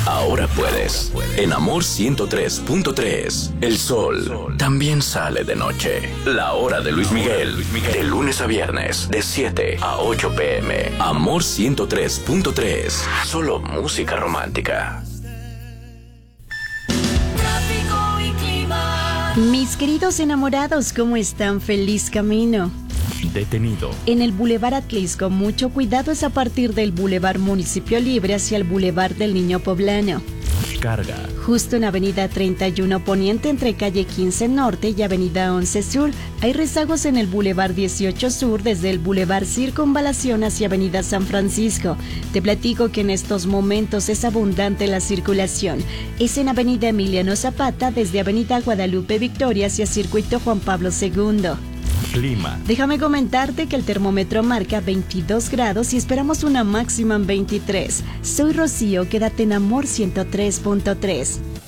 ahora puedes. En Amor 103.3, el sol también sale de noche. La hora de Luis Miguel, de lunes a viernes, de 7 a 8 p.m. Amor 103.3, solo música romántica. Mis queridos enamorados, ¿cómo están? Feliz camino. Detenido. En el Boulevard Atlisco, mucho cuidado, es a partir del Boulevard Municipio Libre hacia el Boulevard del Niño Poblano. Carga. Justo en Avenida 31 Poniente, entre calle 15 Norte y Avenida 11 Sur, hay rezagos en el Boulevard 18 Sur, desde el Boulevard Circunvalación hacia Avenida San Francisco. Te platico que en estos momentos es abundante la circulación. Es en Avenida Emiliano Zapata, desde Avenida Guadalupe Victoria hacia Circuito Juan Pablo II. Clima. Déjame comentarte que el termómetro marca 22 grados y esperamos una máxima en 23. Soy Rocío, quédate en Amor 103.3.